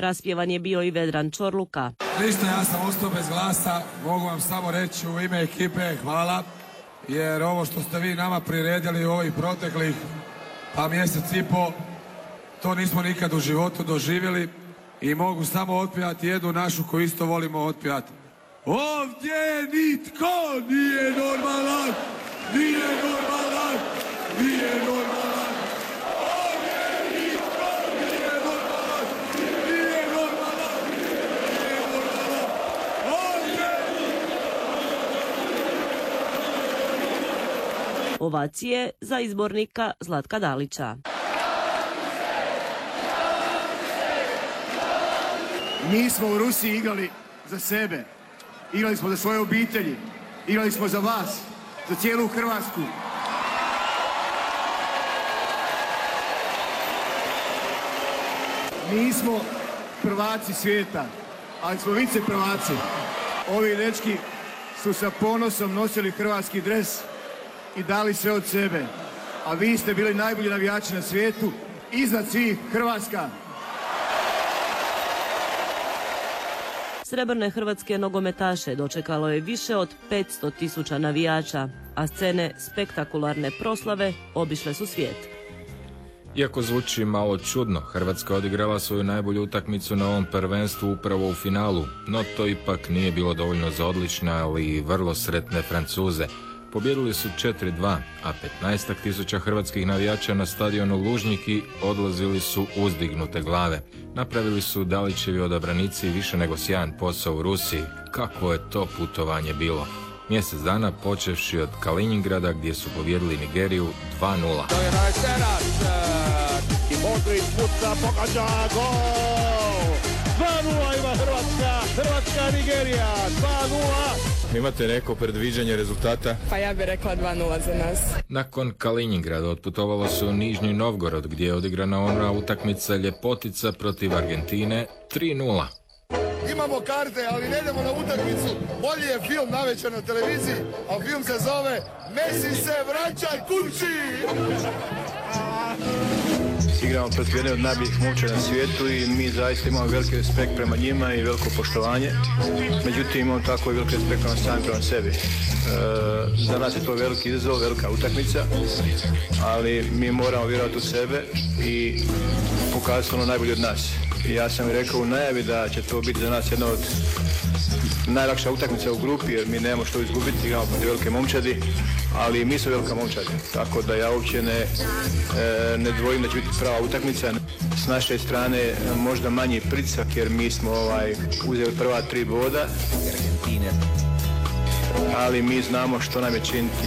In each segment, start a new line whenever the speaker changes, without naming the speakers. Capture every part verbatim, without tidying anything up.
Raspjevan je bio i Vedran Čorluka.
Ništa, ja sam ostao bez glasa, mogu vam samo reći u ime ekipe hvala, jer ovo što ste vi nama priredili u ovih proteklih pa mjesec i po, to nismo nikad u životu doživjeli i mogu samo otpjevati jednu našu koju isto volimo otpjevati. Ovdje nitko nije normalan, nije normalan, nije normalan. Ovdje nitko nije normalan, nije normalan, nije normalan. Ovdje
Ovacije za izbornika Zlatka Dalića.
Mi smo u Rusiji igrali za sebe, igrali smo za svoje obitelji, igrali smo za vas, za cijelu Hrvatsku. Mi smo prvaci svijeta, ali smo vice prvaci. Ovi dečki su sa ponosom nosili hrvatski dres i dali sve od sebe, a vi ste bili najbolji navijači na svijetu, iznad svih Hrvatska.
Srebrne hrvatske nogometaše dočekalo je više od petsto tisuća navijača, a scene spektakularne proslave obišle su svijet.
Iako zvuči malo čudno, Hrvatska odigrala svoju najbolju utakmicu na ovom prvenstvu upravo u finalu, no to ipak nije bilo dovoljno za odlične, ali i vrlo sretne Francuze. Pobjedili su četiri dva, a petnaest tisuća hrvatskih navijača na stadionu Lužniki odlazili su uzdignute glave. Napravili su Dalićevi odabranici više nego sjajan posao u Rusiji. Kako je to putovanje bilo? Mjesec dana počevši od Kaliningrada gdje su pobjedili Nigeriju dva nula.
To je Rajserac i Modrić puca, pogađa gol! dva nula ima Hrvatska, Hrvatska Nigerija, dva nula.
Imate neko predviđanje rezultata?
Pa ja bih rekla dva nula za nas.
Nakon Kaliningrada otputovalo se u Nižnji Novgorod gdje je odigrana ona utakmica Ljepotica protiv Argentine tri nula.
Imamo karte, ali ne idemo na utakmicu. Bolji je film navečer na televiziji, a film se zove Messi se vraća kući.
Igramo protiv jedne od najboljih momčadi na svijetu i mi zaista imamo veliki respekt prema njima i veliko poštovanje. Međutim, imamo tako i veliki respekt prema sami prema sebi. E, za nas je to veliki izazov, velika utakmica, ali mi moramo vjerovati u sebe i pokazati ono najbolje od nas. I ja sam i rekao u najavi da će to biti za nas jedna od najlakša utakmica u grupi, jer mi nemamo što izgubiti, igramo protiv velike momčadi, ali mi smo velika momčadi, tako da ja uopće ne, ne dvojim da će biti prava utakmica. S naše strane možda manji pritisak, jer mi smo ovaj, uzeli prva tri boda, ali mi znamo što nam je činiti.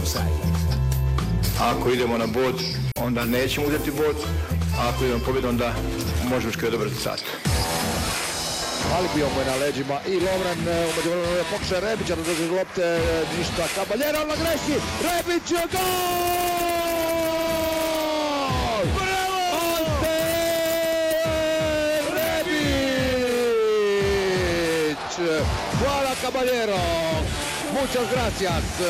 Ako idemo na bod, onda nećemo uzeti bod, a ako idemo pobjedu, onda možemo što je dobar rezultat.
Ali bio mu je na leđima i Lovren umeđu vremenu je pokušaj Rebića da drži lopte, ništa, Caballero na greši, Rebić je gol! Bravo! Ante Rebić! Hvala Caballero! Muchas gracias!